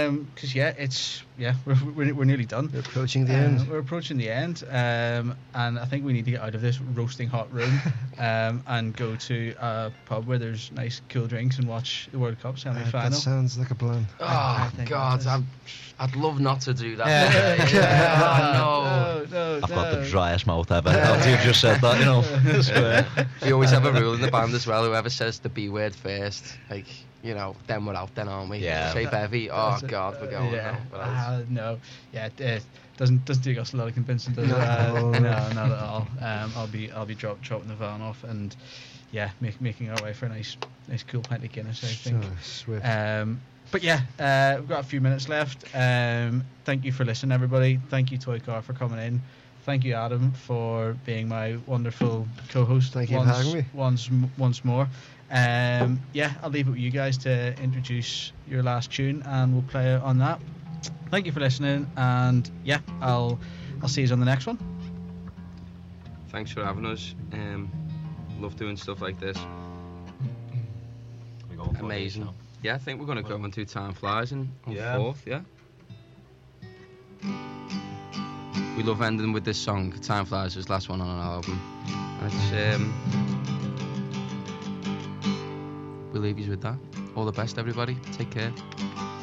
Because we're nearly done. We're approaching the end. We're approaching the end, and I think we need to get out of this roasting hot room and go to a pub where there's nice cool drinks and watch the World Cup semi-final. That sounds like a plan. Oh God, I'd love not to do that. No, I've got the driest mouth ever. After you've just said that, you know. I swear. We always have a rule in the band as well. Whoever says the B word first, like, you know, then we're out, then aren't we? Yeah. Say bevy. Oh God, we're going now. No, yeah, it doesn't take us a lot of convincing, does it? No, not at all. I'll be dropping the van off and making our way for a nice cool pint of Guinness, I think. So swift. But yeah, we've got a few minutes left. Thank you for listening, everybody. Thank you, Toy Car, for coming in. Thank you, Adam, for being my wonderful co-host. Thank you for having me. Once more. I'll leave it with you guys to introduce your last tune, and we'll play it on that. Thank you for listening, and I'll see you on the next one. Thanks for having us. Love doing stuff like this. Amazing. Yeah, I think we're going to go on to Time Flies on 4th, yeah? We love ending with this song. Time Flies is the last one on our album. And it's, we'll leave you with that. All the best, everybody. Take care.